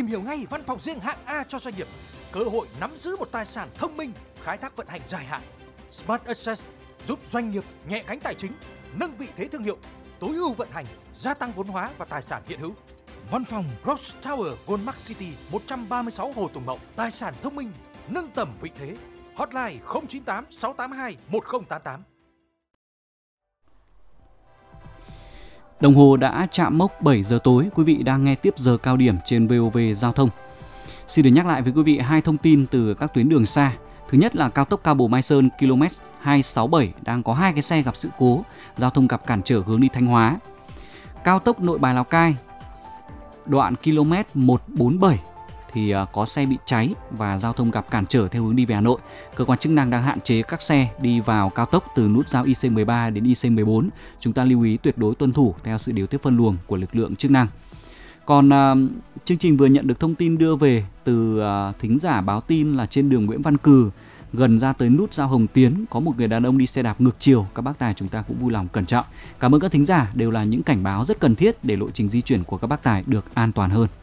hiểu ngay văn phòng riêng hạng A cho doanh nghiệp. Cơ hội nắm giữ một tài sản thông minh, khai thác vận hành dài hạn. Smart Access giúp doanh nghiệp nhẹ cánh tài chính, nâng vị thế thương hiệu, tối ưu vận hành, gia tăng vốn hóa và tài sản hiện hữu. Văn phòng Ross Tower Goldmark City 136 Hồ Tùng Mậu, tài sản thông minh, nâng tầm vị thế. Hotline 098 682 1088. Đồng hồ đã chạm mốc 7 giờ tối, quý vị đang nghe tiếp giờ cao điểm trên VOV Giao thông. Xin được nhắc lại với quý vị hai thông tin từ các tuyến đường xa. Thứ nhất là cao tốc Cao Bồ Mai Sơn km 267 đang có 2 cái xe gặp sự cố, giao thông gặp cản trở hướng đi Thanh Hóa. Cao tốc Nội Bài Lào Cai đoạn km 147 thì có xe bị cháy và giao thông gặp cản trở theo hướng đi về Hà Nội. Cơ quan chức năng đang hạn chế các xe đi vào cao tốc từ nút giao IC13 đến IC14. Chúng ta lưu ý tuyệt đối tuân thủ theo sự điều tiết phân luồng của lực lượng chức năng. Còn chương trình vừa nhận được thông tin đưa về từ thính giả báo tin là trên đường Nguyễn Văn Cừ, gần ra tới nút giao Hồng Tiến, có một người đàn ông đi xe đạp ngược chiều. Các bác tài chúng ta cũng vui lòng cẩn trọng. Cảm ơn các thính giả, đều là những cảnh báo rất cần thiết để lộ trình di chuyển của các bác tài được an toàn hơn.